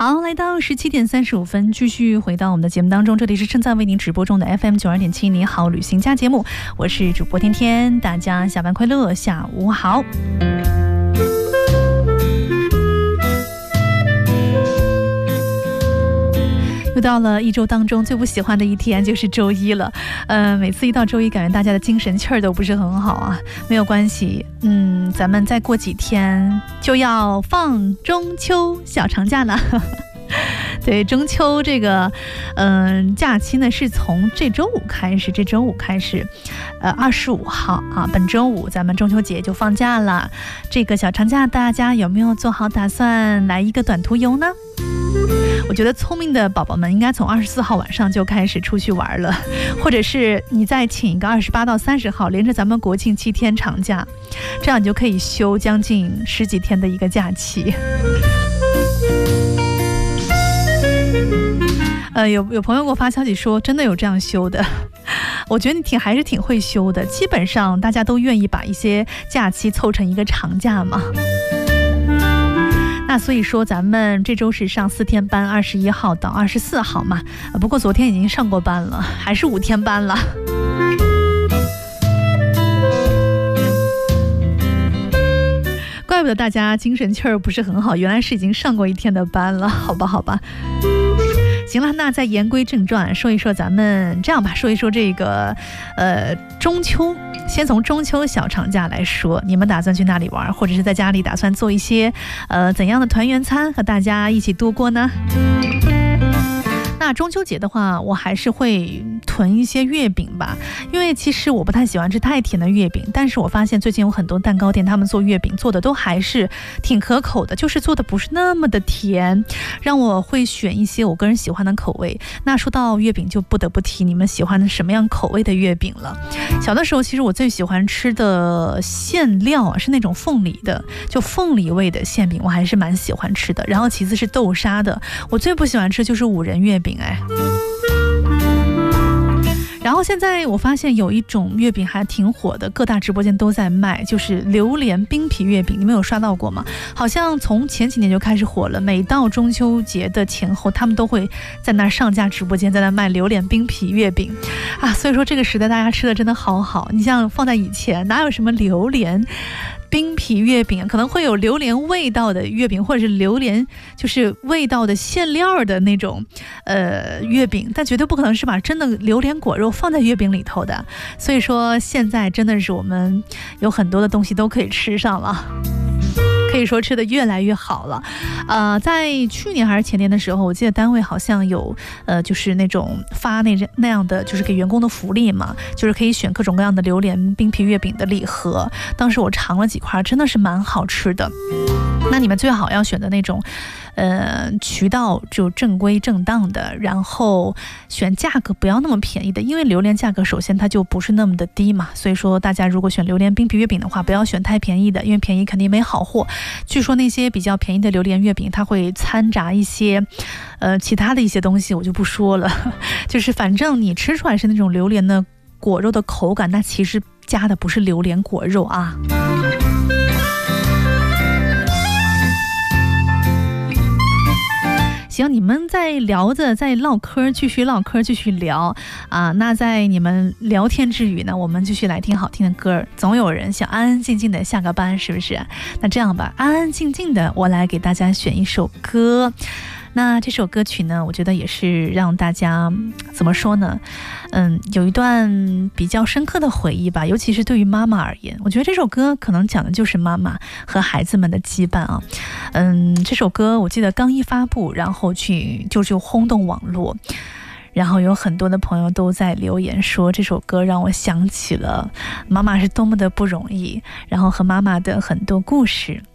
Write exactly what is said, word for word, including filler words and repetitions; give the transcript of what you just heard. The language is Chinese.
好，来到十七点三十五分，继续回到我们的节目当中，这里是正在为您直播中的 F M 九二点七，你好旅行家节目，我是主播天天，大家下班快乐，下午好。又到了一周当中最不喜欢的一天，就是周一了。呃，每次一到周一，感觉大家的精神气儿都不是很好啊。没有关系，嗯，咱们再过几天就要放中秋小长假了。对，中秋这个，嗯、呃，假期呢是从这周五开始，这周五开始，呃，二十五号啊，本周五咱们中秋节就放假了。这个小长假，大家有没有做好打算来一个短途游呢？我觉得聪明的宝宝们应该从二十四号晚上就开始出去玩了，或者是你再请一个二十八到三十号，连着咱们国庆七天长假，这样你就可以休将近十几天的一个假期。呃，有有朋友给我发消息说，真的有这样休的。我觉得你挺还是挺会休的，基本上大家都愿意把一些假期凑成一个长假嘛。那所以说咱们这周是上四天班，二十一号到二十四号嘛。不过昨天已经上过班了，还是五天班了。怪不得大家精神气儿不是很好，原来是已经上过一天的班了，好吧好吧。行了，那再言归正传，说一说咱们这样吧，说一说这个呃中秋。先从中秋小长假来说，你们打算去哪里玩，或者是在家里打算做一些呃怎样的团圆餐和大家一起度过呢？那中秋节的话，我还是会囤一些月饼吧，因为其实我不太喜欢吃太甜的月饼，但是我发现最近有很多蛋糕店，他们做月饼做的都还是挺可口的，就是做的不是那么的甜，让我会选一些我个人喜欢的口味。那说到月饼，就不得不提你们喜欢的什么样口味的月饼了。小的时候，其实我最喜欢吃的馅料啊是那种凤梨的，就凤梨味的馅饼，我还是蛮喜欢吃的。然后其次是豆沙的，我最不喜欢吃就是五仁月饼。哎，然后现在我发现有一种月饼还挺火的，各大直播间都在卖，就是榴莲冰皮月饼，你们有刷到过吗？好像从前几年就开始火了，每到中秋节的前后，他们都会在那儿上架直播间，在那卖榴莲冰皮月饼啊。所以说这个时代大家吃的真的好好，你像放在以前哪有什么榴莲冰皮月饼，可能会有榴莲味道的月饼，或者是榴莲就是味道的馅料的那种呃月饼，但绝对不可能是把真的榴莲果肉放在月饼里头的。所以说现在真的是我们有很多的东西都可以吃上了，可以说吃的越来越好了。呃，在去年还是前年的时候，我记得单位好像有呃，就是那种发那那样的，就是给员工的福利嘛，就是可以选各种各样的榴莲冰皮月饼的礼盒。当时我尝了几块，真的是蛮好吃的。那你们最好要选的那种呃，渠道就正规正当的，然后选价格不要那么便宜的，因为榴莲价格首先它就不是那么的低嘛，所以说大家如果选榴莲冰皮月饼的话，不要选太便宜的，因为便宜肯定没好货。据说那些比较便宜的榴莲月饼，它会掺杂一些呃其他的一些东西，我就不说了。就是反正你吃出来是那种榴莲的果肉的口感，那其实加的不是榴莲果肉啊。行，你们在聊着，在唠嗑，继续唠嗑，继续聊啊。那在你们聊天之余呢，我们继续来听好听的歌。总有人想安安静静的下个班，是不是？那这样吧，安安静静的，我来给大家选一首歌。那这首歌曲呢，我觉得也是让大家怎么说呢，嗯，有一段比较深刻的回忆吧，尤其是对于妈妈而言，我觉得这首歌可能讲的就是妈妈和孩子们的羁绊啊。嗯，这首歌我记得刚一发布，然后去就就轰动网络，然后有很多的朋友都在留言说这首歌让我想起了妈妈是多么的不容易，然后和妈妈的很多故事。